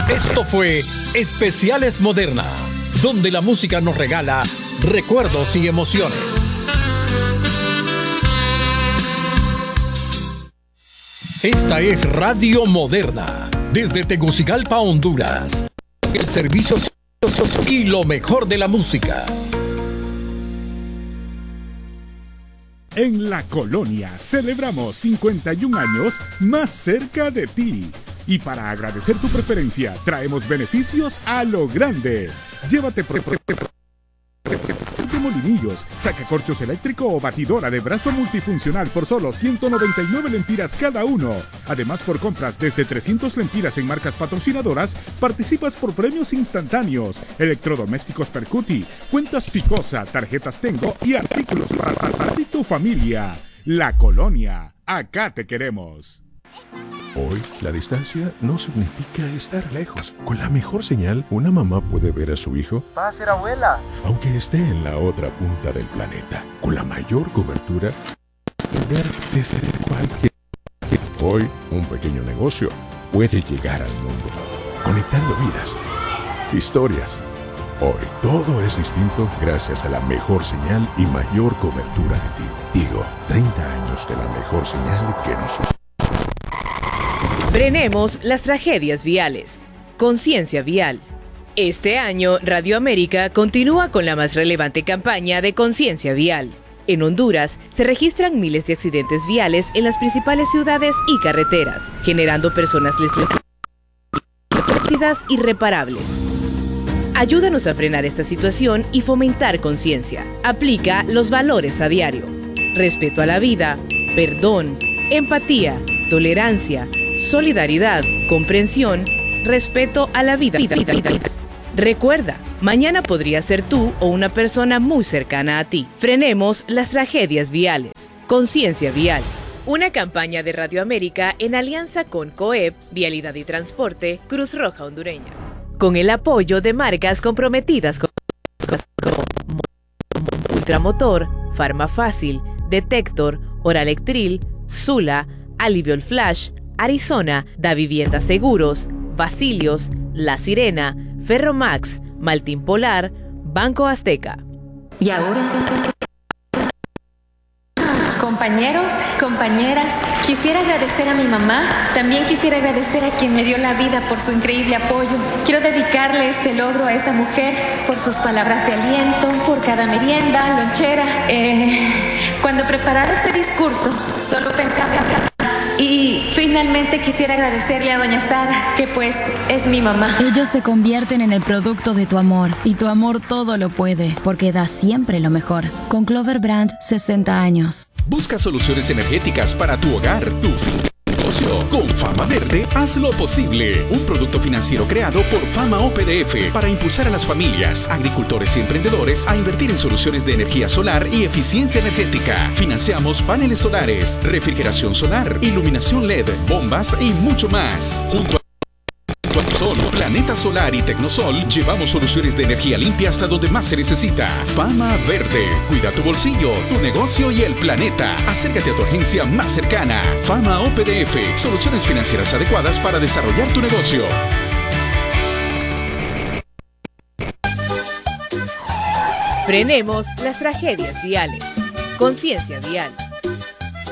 Esto fue Especiales Moderna, donde la música nos regala recuerdos y emociones. Esta es Radio Moderna, desde Tegucigalpa, Honduras. El servicio y lo mejor de la música. En La Colonia celebramos 51 años más cerca de ti. Y para agradecer tu preferencia, traemos beneficios a lo grande. Llévate de molinillos, sacacorchos eléctrico o batidora de brazo multifuncional por solo 199 lempiras cada uno. Además, por compras desde 300 lempiras en marcas patrocinadoras, participas por premios instantáneos, electrodomésticos Percuti, cuentas Picosa, tarjetas Tengo y artículos para tu familia. La Colonia, acá te queremos. Hoy, la distancia no significa estar lejos. Con la mejor señal, una mamá puede ver a su hijo. Va a ser abuela. Aunque esté en la otra punta del planeta. Con la mayor cobertura, ver desde cualquier. Hoy, un pequeño negocio puede llegar al mundo, conectando vidas, historias. Hoy, todo es distinto gracias a la mejor señal y mayor cobertura de Tigo. Tigo, 30 años de la mejor señal que nos... Frenemos las tragedias viales. Conciencia vial. Este año, Radio América continúa con la más relevante campaña de conciencia vial. En Honduras, se registran miles de accidentes viales en las principales ciudades y carreteras, generando personas lesionadas irreparables. Ayúdanos a frenar esta situación y fomentar conciencia. Aplica los valores a diario: respeto a la vida, perdón, empatía, tolerancia, solidaridad, comprensión, respeto a la vida. Recuerda, mañana podría ser tú o una persona muy cercana a ti. Frenemos las tragedias viales. Conciencia vial. Una campaña de Radio América en alianza con COEP, Vialidad y Transporte, Cruz Roja Hondureña. Con el apoyo de marcas comprometidas con Ultramotor, Farmafácil, Detector, Oralectril, Sula, Aliviol Flash, Arizona, Da Vivienda Seguros, Basilios, La Sirena, Ferromax, Maltín Polar, Banco Azteca. Y ahora, compañeros, compañeras, quisiera agradecer a mi mamá. También quisiera agradecer a quien me dio la vida por su increíble apoyo. Quiero dedicarle este logro a esa mujer por sus palabras de aliento, por cada merienda, lonchera. Cuando preparaba este discurso, solo pensaba... Y finalmente quisiera agradecerle a doña Sara, que pues es mi mamá. Ellos se convierten en el producto de tu amor, y tu amor todo lo puede, porque da siempre lo mejor. Con Clover Brand, 60 años. Busca soluciones energéticas para tu hogar, tu negocio. Con Fama Verde, haz lo posible. Un producto financiero creado por Fama OPDF para impulsar a las familias, agricultores y emprendedores a invertir en soluciones de energía solar y eficiencia energética. Financiamos paneles solares, refrigeración solar, iluminación LED, bombas y mucho más. Junto a Sol, Planeta Solar y Tecnosol, llevamos soluciones de energía limpia hasta donde más se necesita. Fama Verde. Cuida tu bolsillo, tu negocio y el planeta. Acércate a tu agencia más cercana. Fama OPDF. Soluciones financieras adecuadas para desarrollar tu negocio. Frenemos las tragedias viales. Conciencia vial.